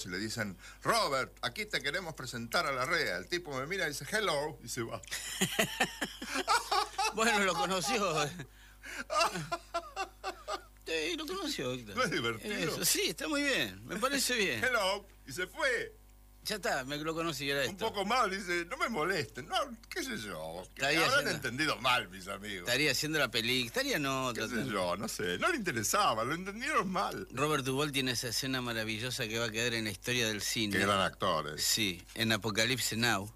le dicen, Robert, aquí te queremos presentar a la REA. El tipo me mira y dice, hello, y se va. Bueno, lo conoció. Sí, lo conoció, Héctor. ¿No es divertido? Eso, sí, está muy bien, me parece bien. Hello, y se fue. Ya está, me lo conocí, era esto. Un poco mal, dice, no me molesten, no, qué sé yo. Habrán entendido mal, mis amigos. Estaría haciendo la película, estaría no. Qué sé yo, no sé, no le interesaba, lo entendieron mal. Robert Duvall tiene esa escena maravillosa que va a quedar en la historia del cine. Qué gran actor, Sí, en Apocalypse Now.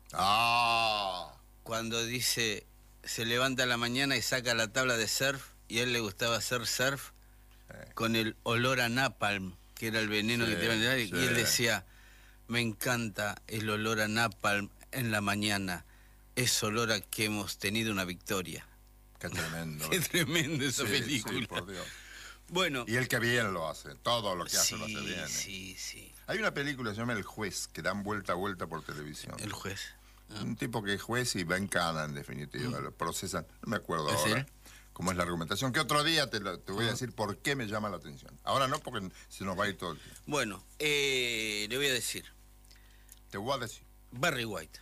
Ah. Cuando dice, se levanta a la mañana y saca la tabla de surf, y a él le gustaba hacer surf con el olor a napalm, que era el veneno que te iban a dar, y él decía, me encanta el olor a napalm en la mañana, es olor a que hemos tenido una victoria. Qué tremendo. Qué tremendo esa película. Sí, por Dios. Bueno. Y él que bien lo hace, todo lo que hace lo hace bien. Sí. Hay una película que se llama El Juez, que dan vuelta a vuelta por televisión. El Juez. Un tipo que es juez y va en cana, en definitiva, lo procesan, no me acuerdo ahora él? cómo es la argumentación, que otro día te voy a decir por qué me llama la atención. Ahora no, porque se nos va a ir todo el tiempo. Bueno, le voy a decir. Te voy a decir. Barry White.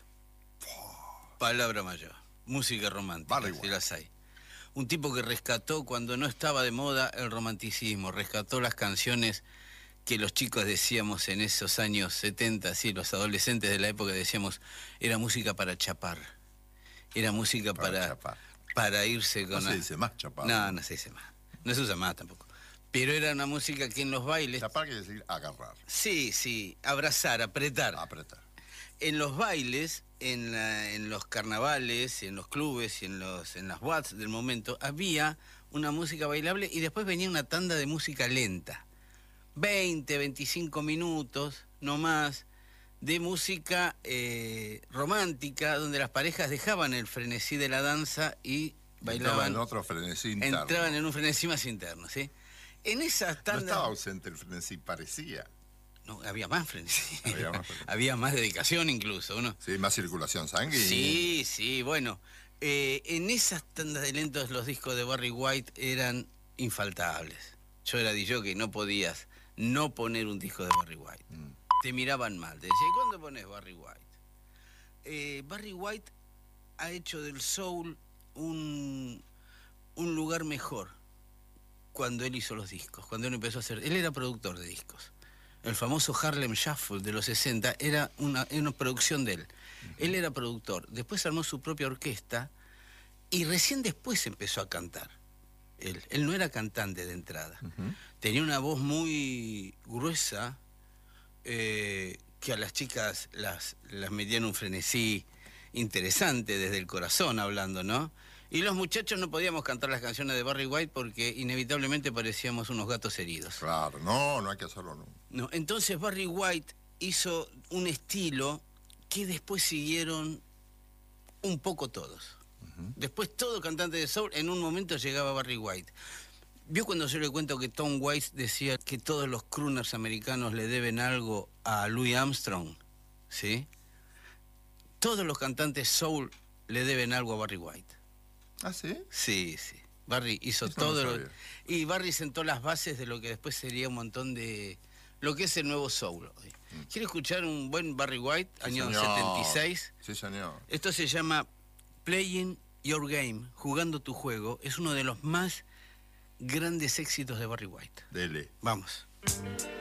Palabra mayor. Música romántica, Barry White. si las hay. Un tipo que rescató cuando no estaba de moda el romanticismo, rescató las canciones que los chicos decíamos en esos años 70, sí, los adolescentes de la época decíamos, era música para chapar. Era música para irse con... No se dice más chapar. No se dice más. No se usa más tampoco. Pero era una música que en los bailes... Chapar quiere decir agarrar. Sí, abrazar, apretar. En los bailes, en los carnavales, en los clubes y en las boates del momento, había una música bailable y después venía una tanda de música lenta. 20, 25 minutos, no más, de música romántica, donde las parejas dejaban el frenesí de la danza y bailaban. Entraban en otro frenesí interno. Entraban en un frenesí más interno, ¿sí? En esas tandas... No estaba ausente el frenesí, parecía. No, había más frenesí. Había más dedicación incluso, ¿no? Sí, más circulación sanguínea. Sí, bueno. En esas tandas de lentos los discos de Barry White eran infaltables. Yo era DJ, no podías no poner un disco de Barry White. Te miraban mal, te decían, ¿cuándo pones Barry White? Barry White ha hecho del soul un lugar mejor cuando él hizo los discos, cuando él empezó a hacer... Él era productor de discos. El famoso Harlem Shuffle de los 60 era una producción de él. Él era productor. Después armó su propia orquesta y recién después empezó a cantar. Él no era cantante de entrada. Tenía una voz muy gruesa que a las chicas las metían un frenesí interesante desde el corazón hablando, ¿no? Y los muchachos no podíamos cantar las canciones de Barry White porque inevitablemente parecíamos unos gatos heridos. Claro, no hay que hacerlo, no. Entonces Barry White hizo un estilo que después siguieron un poco todos. Después todo cantante de soul, en un momento llegaba Barry White. ¿Vio cuando yo le cuento que Tom Waits decía que todos los crooners americanos le deben algo a Louis Armstrong? ¿Sí? Todos los cantantes soul le deben algo a Barry White. ¿Ah, sí? Sí. Barry hizo todo y Barry sentó las bases de lo que después sería un montón de... lo que es el nuevo soul. ¿Quiere escuchar un buen Barry White, año 76? Sí, señor. Esto se llama Playing Your Game, jugando tu juego. Es uno de los más grandes éxitos de Barry White. Dele. Vamos.